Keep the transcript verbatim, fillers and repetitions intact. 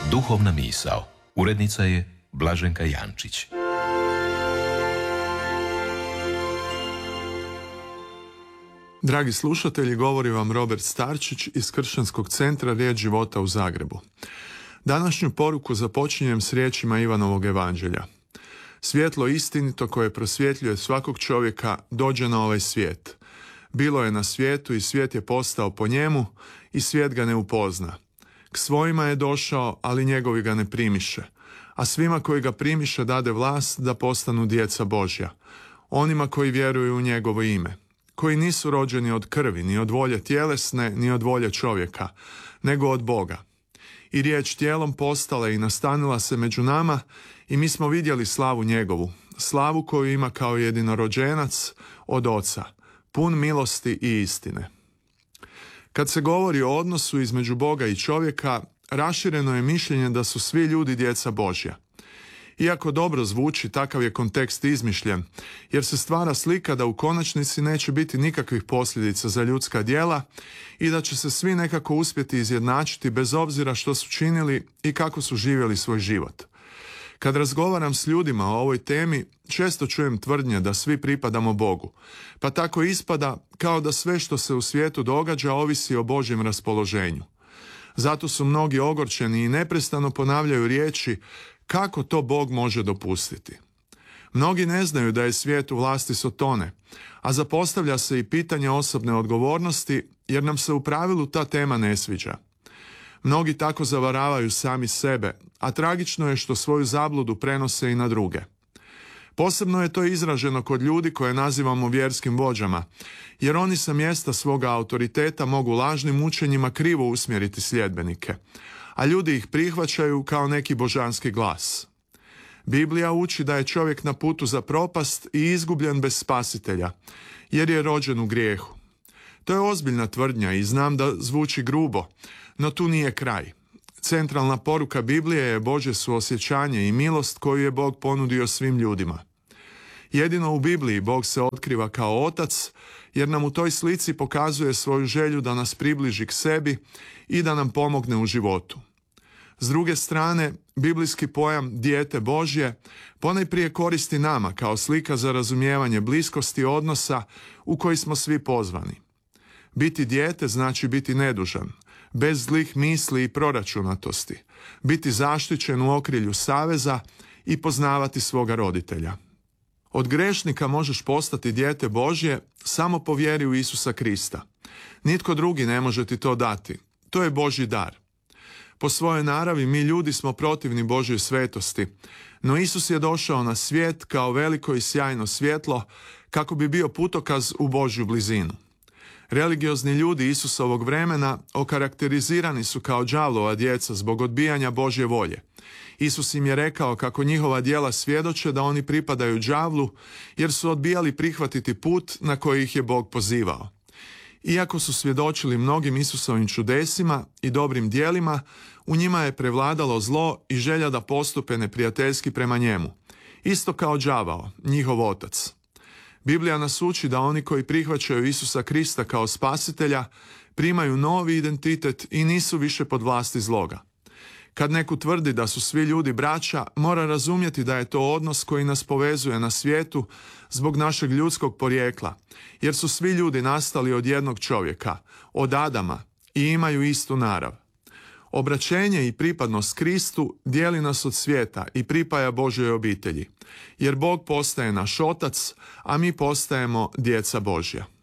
Duhovna misao. Urednica je Blaženka Jančić. Dragi slušatelji, govori vam Robert Starčić iz Kršćanskog centra Riječ života u Zagrebu. Današnju poruku započinjem s riječima Ivanovog evanđelja. Svjetlo istinito koje prosvjetljuje svakog čovjeka dođe na ovaj svijet. Bilo je na svijetu i svijet je postao po njemu i svijet ga ne upozna. K svojima je došao, ali njegovi ga ne primiše. A svima koji ga primiše dade vlast da postanu djeca Božja. Onima koji vjeruju u njegovo ime. Koji nisu rođeni od krvi, ni od volje tjelesne, ni od volje čovjeka, nego od Boga. I riječ tijelom postala i nastanila se među nama i mi smo vidjeli slavu njegovu, slavu koju ima kao jedinorođenac od Oca, pun milosti i istine. Kad se govori o odnosu između Boga i čovjeka, rašireno je mišljenje da su svi ljudi djeca Božja. Iako dobro zvuči, takav je kontekst izmišljen, jer se stvara slika da u konačnici neće biti nikakvih posljedica za ljudska djela i da će se svi nekako uspjeti izjednačiti bez obzira što su činili i kako su živjeli svoj život. Kad razgovaram s ljudima o ovoj temi, često čujem tvrdnje da svi pripadamo Bogu, pa tako ispada kao da sve što se u svijetu događa ovisi o Božjem raspoloženju. Zato su mnogi ogorčeni i neprestano ponavljaju riječi kako to Bog može dopustiti. Mnogi ne znaju da je svijet u vlasti Sotone, a zapostavlja se i pitanje osobne odgovornosti jer nam se u pravilu ta tema ne sviđa. Mnogi tako zavaravaju sami sebe, a tragično je što svoju zabludu prenose i na druge. Posebno je to izraženo kod ljudi koje nazivamo vjerskim vođama, jer oni sa mjesta svoga autoriteta mogu lažnim učenjima krivo usmjeriti sljedbenike, a ljudi ih prihvaćaju kao neki božanski glas. Biblija uči da je čovjek na putu za propast i izgubljen bez spasitelja, jer je rođen u grijehu. To je ozbiljna tvrdnja i znam da zvuči grubo, no tu nije kraj. Centralna poruka Biblije je Božje suosjećanje i milost koju je Bog ponudio svim ljudima. Jedino u Bibliji Bog se otkriva kao otac, jer nam u toj slici pokazuje svoju želju da nas približi k sebi i da nam pomogne u životu. S druge strane, biblijski pojam dijete Božje ponajprije koristi nama kao slika za razumijevanje bliskosti odnosa u koji smo svi pozvani. Biti dijete znači biti nedužan, bez zlih misli i proračunatosti, biti zaštićen u okrilju saveza i poznavati svoga roditelja. Od grešnika možeš postati dijete Božje samo po vjeri u Isusa Krista. Nitko drugi ne može ti to dati. To je Božji dar. Po svojoj naravi mi ljudi smo protivni Božjoj svetosti, no Isus je došao na svijet kao veliko i sjajno svjetlo kako bi bio putokaz u Božju blizinu. Religiozni ljudi Isusovog vremena okarakterizirani su kao đavlova djeca zbog odbijanja Božje volje. Isus im je rekao kako njihova djela svjedoče da oni pripadaju đavlu jer su odbijali prihvatiti put na koji ih je Bog pozivao. Iako su svjedočili mnogim Isusovim čudesima i dobrim djelima, u njima je prevladalo zlo i želja da postupe neprijateljski prema njemu. Isto kao đavao, njihov otac. Biblija nas uči da oni koji prihvaćaju Isusa Krista kao spasitelja primaju novi identitet i nisu više pod vlasti zloga. Kad neko tvrdi da su svi ljudi braća, mora razumjeti da je to odnos koji nas povezuje na svijetu zbog našeg ljudskog porijekla, jer su svi ljudi nastali od jednog čovjeka, od Adama, i imaju istu narav. Obraćenje i pripadnost Kristu dijeli nas od svijeta i pripaja Božjoj obitelji, jer Bog postaje naš otac, a mi postajemo djeca Božja.